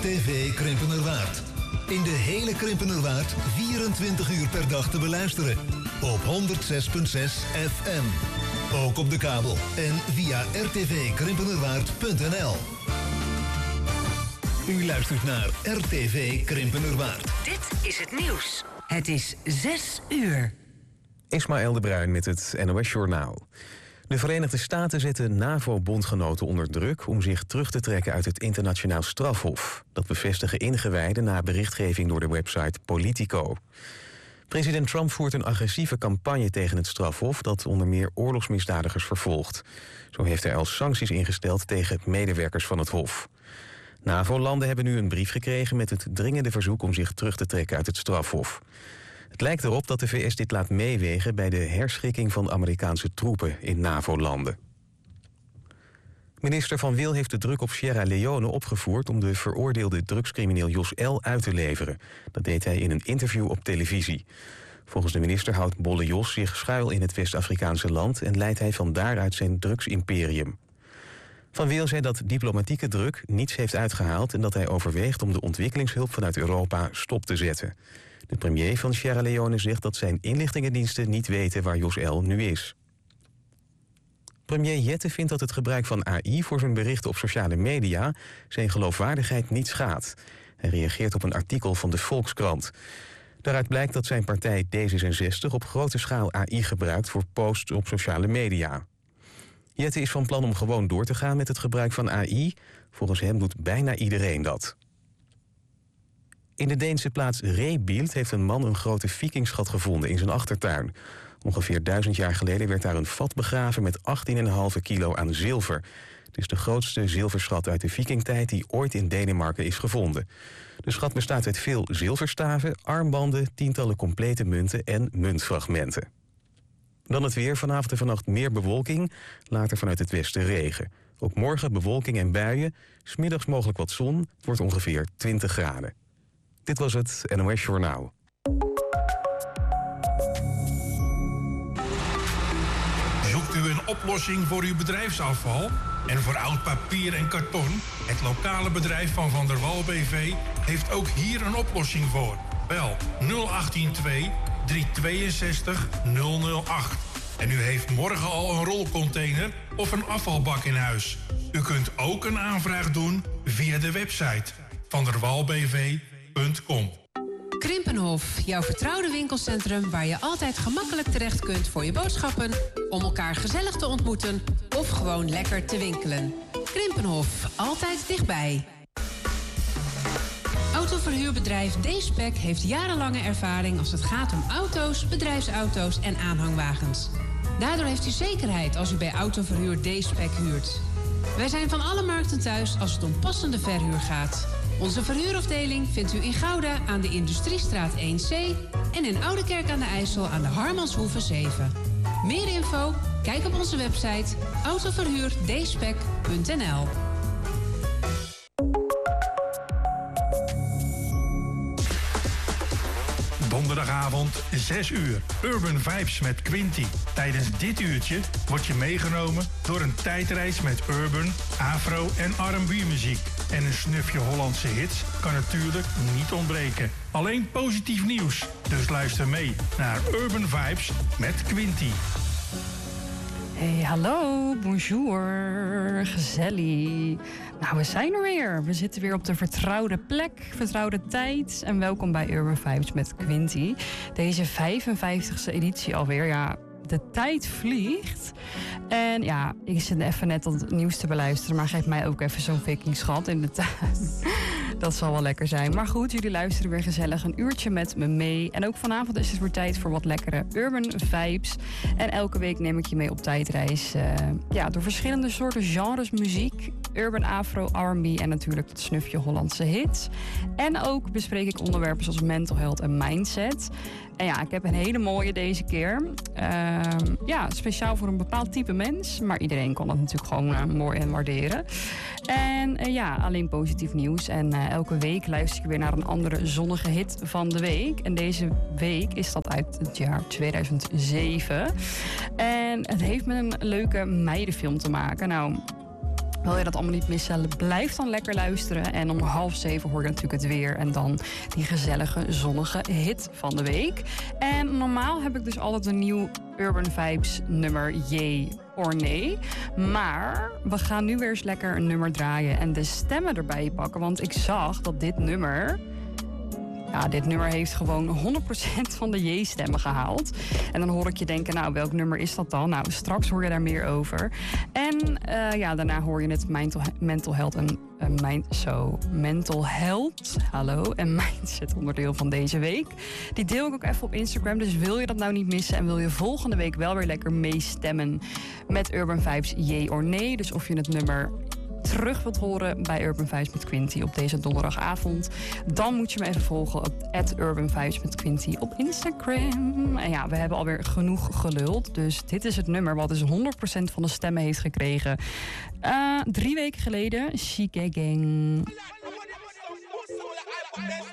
RTV Krimpenerwaard. In de hele Krimpenerwaard 24 uur per dag te beluisteren. Op 106.6 FM. Ook op de kabel en via rtvkrimpenerwaard.nl. U luistert naar RTV Krimpenerwaard. Dit is het nieuws. Het is 6 uur. Ismaël de Bruin met het NOS Journaal. De Verenigde Staten zetten NAVO-bondgenoten onder druk om zich terug te trekken uit het internationaal strafhof. Dat bevestigen ingewijden na berichtgeving door de website Politico. President Trump voert een agressieve campagne tegen het strafhof dat onder meer oorlogsmisdadigers vervolgt. Zo heeft hij al sancties ingesteld tegen medewerkers van het hof. NAVO-landen hebben nu een brief gekregen met het dringende verzoek om zich terug te trekken uit het strafhof. Het lijkt erop dat de VS dit laat meewegen bij de herschikking van Amerikaanse troepen in NAVO-landen. Minister Van Wil heeft de druk op Sierra Leone opgevoerd om de veroordeelde drugscrimineel Jos L. uit te leveren. Dat deed hij in een interview op televisie. Volgens de minister houdt Bolle Jos zich schuil in het West-Afrikaanse land en leidt hij van daaruit zijn drugsimperium. Van Wil zei dat diplomatieke druk niets heeft uitgehaald en dat hij overweegt om de ontwikkelingshulp vanuit Europa stop te zetten. De premier van Sierra Leone zegt dat zijn inlichtingendiensten niet weten waar Jos L. nu is. Premier Jette vindt dat het gebruik van AI voor zijn berichten op sociale media zijn geloofwaardigheid niet schaadt. Hij reageert op een artikel van de Volkskrant. Daaruit blijkt dat zijn partij D66 op grote schaal AI gebruikt voor posts op sociale media. Jette is van plan om gewoon door te gaan met het gebruik van AI. Volgens hem doet bijna iedereen dat. In de Deense plaats Rebild heeft een man een grote vikingschat gevonden in zijn achtertuin. Ongeveer 1000 jaar geleden werd daar een vat begraven met 18,5 kilo aan zilver. Het is de grootste zilverschat uit de vikingtijd die ooit in Denemarken is gevonden. De schat bestaat uit veel zilverstaven, armbanden, tientallen complete munten en muntfragmenten. Dan het weer, vanavond en vannacht meer bewolking, later vanuit het westen regen. Ook morgen bewolking en buien, 's middags mogelijk wat zon, het wordt ongeveer 20 graden. Dit was het NOS Journaal. Zoekt u een oplossing voor uw bedrijfsafval en voor oud papier en karton? Het lokale bedrijf van der Wal BV heeft ook hier een oplossing voor. Bel 0812 362 008. En u heeft morgen al een rolcontainer of een afvalbak in huis. U kunt ook een aanvraag doen via de website vanderwalbv.com. Krimpenhof, jouw vertrouwde winkelcentrum waar je altijd gemakkelijk terecht kunt voor je boodschappen, om elkaar gezellig te ontmoeten of gewoon lekker te winkelen. Krimpenhof, altijd dichtbij. Autoverhuurbedrijf D-Spec heeft jarenlange ervaring als het gaat om auto's, bedrijfsauto's en aanhangwagens. Daardoor heeft u zekerheid als u bij Autoverhuur D-Spec huurt. Wij zijn van alle markten thuis als het om passende verhuur gaat. Onze verhuurafdeling vindt u in Gouda aan de Industriestraat 1C... en in Oudekerk aan de IJssel aan de Harmanshoeve 7. Meer info? Kijk op onze website autoverhuurd-spec.nl. Donderdagavond, 6 uur. Urban Vibes met Quinty. Tijdens dit uurtje word je meegenomen door een tijdreis met urban, afro en R&B muziek. En een snufje Hollandse hits kan natuurlijk niet ontbreken. Alleen positief nieuws. Dus luister mee naar Urban Vibes met Quinty. Hey, hallo, bonjour, gezellig. Nou, we zijn er weer. We zitten weer op de vertrouwde plek, vertrouwde tijd. En welkom bij Urban Vibes met Quinty. Deze 55e editie alweer, ja, de tijd vliegt. En ja, ik zit even net het nieuws te beluisteren, maar geef mij ook even zo'n vikingschat in de tuin. Dat zal wel lekker zijn. Maar goed, jullie luisteren weer gezellig een uurtje met me mee. En ook vanavond is het weer tijd voor wat lekkere urban vibes. En elke week neem ik je mee op tijdreis. Door verschillende soorten genres muziek. Urban, afro, R&B en natuurlijk het snufje Hollandse hits. En ook bespreek ik onderwerpen zoals mental health en mindset. En ja, ik heb een hele mooie deze keer. Speciaal voor een bepaald type mens. Maar iedereen kan dat natuurlijk gewoon mooi en waarderen. En alleen positief nieuws. En elke week luister ik weer naar een andere zonnige hit van de week. En deze week is dat uit het jaar 2007. En het heeft met een leuke meidenfilm te maken. Nou, Wil je dat allemaal niet missen? Blijf dan lekker luisteren. En om 6:30 hoor je natuurlijk het weer. En dan die gezellige, zonnige hit van de week. En normaal heb ik dus altijd een nieuw Urban Vibes nummer Yay or Nee. Maar we gaan nu weer eens lekker een nummer draaien en de stemmen erbij pakken. Want ik zag dat dit nummer... Ja, dit nummer heeft gewoon 100% van de J-stemmen gehaald. En dan hoor ik je denken, nou, welk nummer is dat dan? Nou, straks hoor je daar meer over. En daarna hoor je het Mental Health en Mental Health, hallo, en Mindset onderdeel van deze week. Die deel ik ook even op Instagram, dus wil je dat nou niet missen en wil je volgende week wel weer lekker meestemmen met Urban Vibes Yay or Nee. Dus of je het nummer terug wilt horen bij Urban Vibes met Quinty op deze donderdagavond, dan moet je me even volgen op @UrbanVibes met Quinty op Instagram. En ja, we hebben alweer genoeg geluld, dus dit is het nummer wat dus 100% van de stemmen heeft gekregen. 3 weken geleden, Chique Gang.